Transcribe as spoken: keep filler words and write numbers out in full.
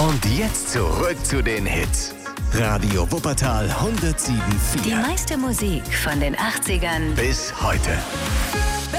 Und jetzt zurück zu den Hits. Radio Wuppertal hundertsieben Komma vier. Die meiste Musik von den achtzigern Bis heute.